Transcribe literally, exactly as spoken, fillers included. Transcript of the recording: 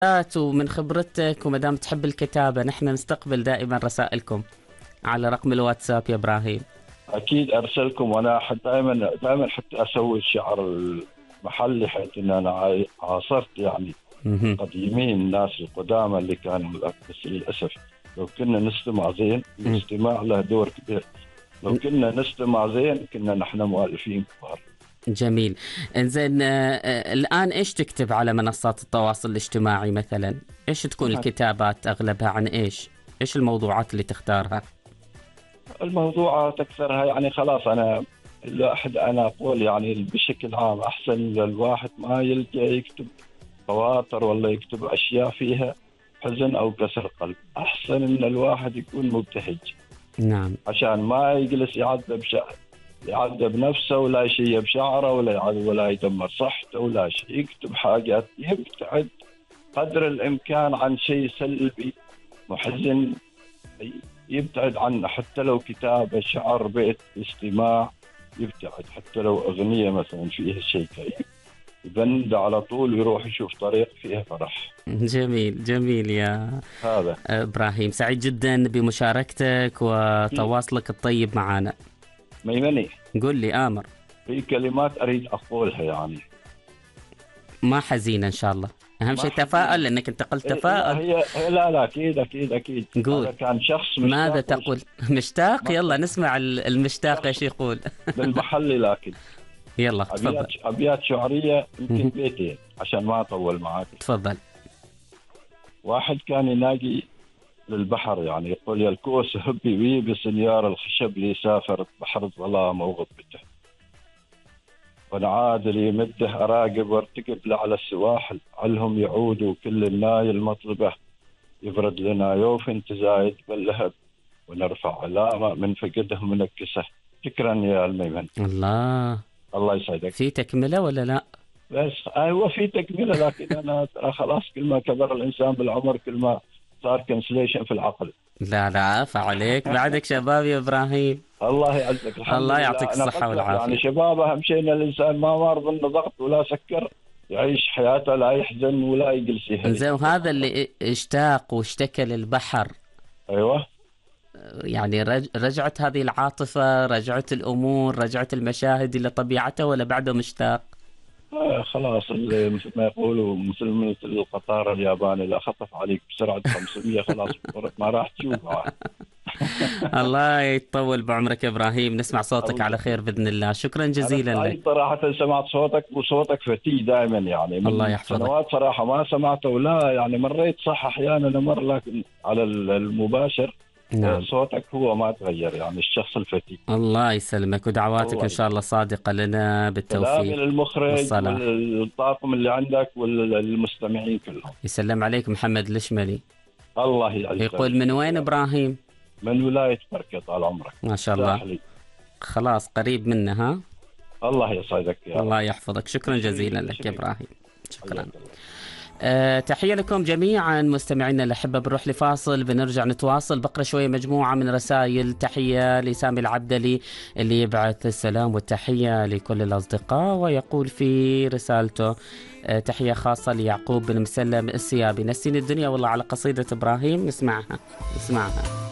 ومن خبرتك وما دام تحب الكتابة نحن نستقبل دائما رسائلكم على رقم الواتساب يا إبراهيم. أكيد أرسلكم، وأنا دائما دائما حتى أسوي الشعر المحلي، حيث أن أنا عاصرت يعني قديمين الناس القدامى اللي كانوا، بس للأسف لو كنا نستمع زين، الاستماع له دور كبير. لو كنا نستمع زين كنا نحن مؤلفين كبار. جميل. انزين آه الآن إيش تكتب على منصات التواصل الاجتماعي مثلا؟ إيش تكون الكتابات أغلبها عن إيش؟ إيش الموضوعات اللي تختارها؟ الموضوعات أكثرها يعني خلاص أنا الواحد أنا أقول يعني بشكل عام أحسن للواحد ما يلقى يكتب خواطر ولا يكتب أشياء فيها حزن أو كسر قلب. أحسن إن الواحد يكون مبتهج. نعم. عشان ما يجلس يعذب شعر يعذب نفسه ولا شيء بشعره ولا ولا يدمر صحته ولا شيء. يكتب حاجات يبتعد قدر الإمكان عن شيء سلبي محزن، يبتعد عنه. حتى لو كتابة شعر بيت استماع يبتعد. حتى لو أغنية مثلا فيها شيء كئيب يبند على طول ويروح يشوف طريق فيها فرح. جميل جميل يا هذا إبراهيم، سعيد جدا بمشاركتك وتواصلك الطيب معنا. ميمني قل لي آمر. في كلمات أريد أقولها يعني ما حزينة إن شاء الله، أهم شيء تفاؤل لأنك أنت قلت تفاؤل. هي هي لا لا أكيد أكيد أكيد. قول. هذا كان شخص مشتاق. ماذا تقول؟ مشتاق؟ يلا نسمع المشتاق ايش يقول. بالمحلي لكن يلا تفضل. أبيات, أبيات شعرية يمكن بيتين عشان ما أطول معاك. تفضل. واحد كان يناقي للبحر يعني يقول يا الكوس هبي بي بسنيار الخشب لي سافرت بحر الظلام وغبته، وانا عادل يمده اراقب وارتقب على السواحل علهم يعودوا كل النايل مطلبه يبرد لنا يوف انت زايد باللهب ونرفع علامه من فقده منكسه. شكرا يا الميمن. الله الله يسعدك. في تكمله ولا لا؟ بس ايوه في تكمله، لكن انا ترى خلاص كل ما كبر الانسان بالعمر كل ما صار كنسليشن في العقل. لا لا عفا عليك، بعدك شباب يا إبراهيم. الله يعزك. الله يعطيك الصحة والعافية. يعني شباب أهم شيء إن الإنسان ما مرض إنه ضغط ولا سكر، يعيش حياته لا يحزن ولا يجلس يهلك. زين، وهذا اللي اشتاق واشتكى للبحر. أيوة. يعني رج... رجعت هذه العاطفة، رجعت الأمور، رجعت المشاهد إلى طبيعته ولا بعده مشتاق؟ آه خلاص مثل ما يقولوا مثل مثل القطار الياباني لا خطف عليك بسرعة خمسمية خلاص ما راح تشوفها. الله يطول بعمرك يا إبراهيم، نسمع صوتك على خير بإذن الله. شكرا جزيلا لك. صراحة سمعت صوتك وصوتك فتي دائما يعني من الله يحفظك. سنوات صراحة ما سمعته ولا يعني مريت صح أحيانا مر، لكن على المباشر نعم. صوتك هو ما تغير يعني الشخص الفتي. الله يسلمك، ودعواتك الله إن شاء الله صادقة لنا بالتوفيق. سلام للمخرج والطاقم اللي عندك والمستمعين كلهم. يسلم عليك محمد الشملي. الله يعزك. يقول من وين إبراهيم؟ من ولاية بركة طال عمرك. ما شاء الله ساحلي. خلاص قريب منها. الله يسعدك يا الله يحفظك. شكرا جزيلا لك يا إبراهيم. شكرا. أه تحية لكم جميعا مستمعينا الأحبة. بنروح لفاصل بنرجع نتواصل، بقرأ شوية مجموعة من رسائل. تحية لسامي العبدلي اللي يبعث السلام والتحية لكل الأصدقاء، ويقول في رسالته أه تحية خاصة ليعقوب بن مسلم السيابي. نسين الدنيا والله على قصيدة إبراهيم. نسمعها نسمعها